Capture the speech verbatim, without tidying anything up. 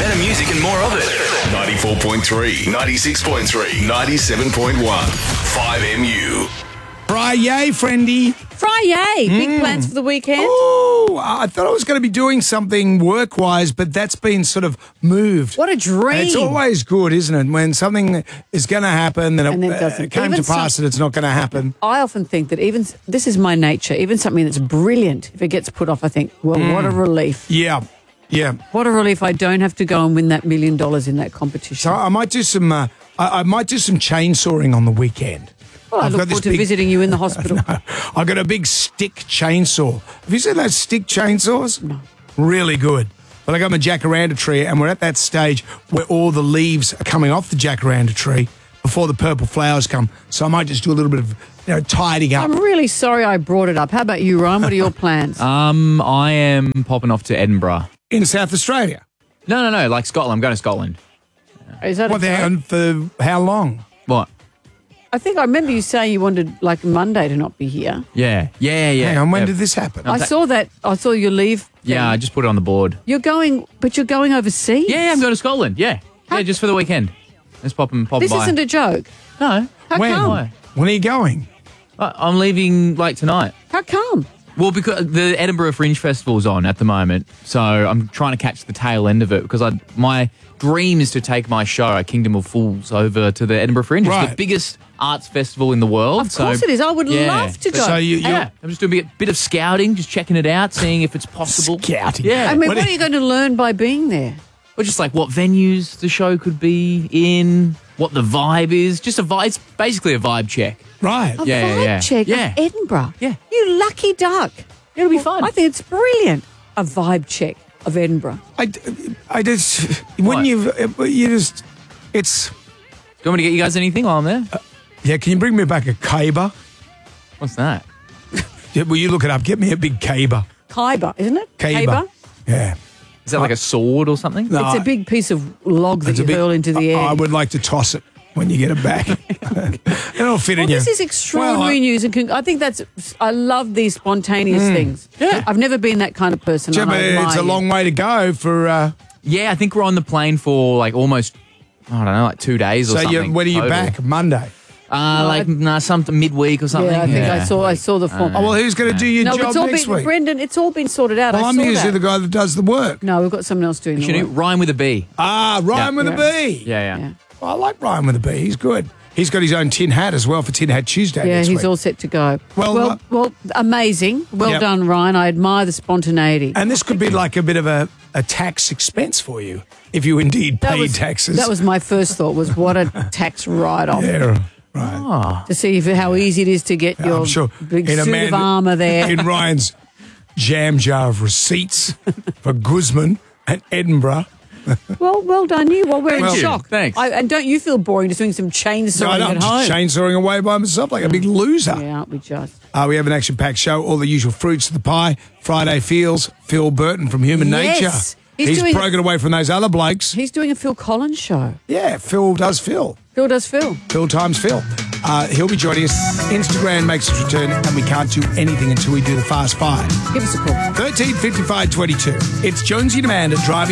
Better music and more of it. ninety-four point three, ninety-six point three, ninety-seven point one. five M U. Friday, friendy. Friday. Big plans for the weekend? Oh, I thought I was going to be doing something work-wise, but that's been sort of moved. What a dream. And it's always good, isn't it? When something is going to happen, then And it, it doesn't. uh, came Even to pass some- that it's not going to happen. I often think that even, this is my nature, even something that's brilliant, if it gets put off, I think, well, what a relief. Yeah, yeah. What a relief I don't have to go and win that million dollars in that competition. So I might do some. Uh, I, I might do some chainsawing on the weekend. well, I I've look got this forward to big- visiting you in the hospital. I've got a big stick chainsaw. Have you seen those stick chainsaws? No. Really good. But I got my jacaranda tree, and we're at that stage where all the leaves are coming off the jacaranda tree before the purple flowers come. So I might just do a little bit of, you know, tidying up. I'm really sorry I brought it up. How about you, Ryan? What are your plans? Um, I am popping off to Edinburgh. In South Australia. No, no, no, like Scotland. I'm going to Scotland. is that a What the joke? hell, for how long? What? I think I remember you saying you wanted, like, Monday to not be here. Yeah, yeah, yeah. Hang on, when yeah. did this happen? I ta- saw that. I saw your leave. Yeah, thing. I just put it on the board. You're going, but you're going overseas? Yeah, yeah, I'm going to Scotland. Yeah, How- yeah, just for the weekend. Let's pop and pop This by. isn't a joke. no. How when? come? Why? When are you going? I- I'm leaving like tonight. How come? Well, because the Edinburgh Fringe Festival's on at the moment, so I'm trying to catch the tail end of it because I my dream is to take my show, Kingdom of Fools, over to the Edinburgh Fringe. It's Right. the biggest arts festival in the world. Of course so, it is. I would yeah. love to go. So you, you're Yeah, I'm just doing a bit, bit of scouting, just checking it out, seeing if it's possible. Scouting. Yeah. I mean, What what, do- are you going to learn by being there? Or just like what venues the show could be in, what the vibe is. Just a vibe. It's basically a vibe check. right. A Yeah, vibe yeah. check Yeah. of Edinburgh. Yeah. You lucky duck. It'll be fun. I think it's brilliant. A vibe check of Edinburgh. I, I just, when What? you, you just, it's, Do you want me to get you guys anything while I'm there? yeah, can you bring me back a caber? What's that? Yeah, will you look it up? Get me a big caber. Khyber, isn't it? Caber. Yeah. Is that like a sword or something? No, It's a big piece of log that It's a you big- hurl into the I, air. I would like to toss it when you get it back. It'll fit well, in you. this is extraordinary Well, I- news, and con- I think that's. I love these spontaneous things. Yeah. I've never been that kind of person. Yeah, and I but it's admire a you. long way to go for. Uh, Yeah, I think we're on the plane for like almost, I don't know, like two days or so something. you, when are you total. back? Monday. Uh, like nah, something midweek or something. Yeah, I think I saw. I saw the form. Oh well, who's going to do your no, job it's all next been week? Brendan. It's all been sorted out. Well, I I'm saw usually that. the guy that does the work. No, we've got someone else doing the You know, work. rhyme with a B. Ah, Ryan Yeah. with a B. Yeah, yeah. Yeah. Well, I like Ryan with a B. He's good. He's got his own tin hat as well for Tin Hat Tuesday. Yeah, next he's week. all set to go. Well, well, uh, well, amazing. Well Yep. done, Ryan. I admire the spontaneity. And this could be like a bit of a, a tax expense for you if you indeed that paid was, taxes. That was my first thought. Was what a tax write-off yeah, right. to see if, how easy it is to get your I'm sure big in a suit man- of armour there. In Ryan's jam jar of receipts for Guzman at Edinburgh. Well, well done you. Well, we're Thank in you. shock. Thanks. I, and don't you feel boring just doing some chainsawing No, no, at I'm just home? chainsawing away by myself like a big loser. Yeah, aren't we just? Uh, we have an action-packed show, all the usual fruits of the pie. Friday Feels, Phil Burton from Human Yes. Nature. He's He's doing- broken away from those other blokes. He's doing a Phil Collins show. Yeah, Phil does Phil. Phil does Phil. Phil times Phil. Uh, he'll be joining us. Instagram makes its return, and we can't do anything until we do the Fast Five. Give us a call. thirteen fifty-five twenty-two. It's Jonesy and Amanda driving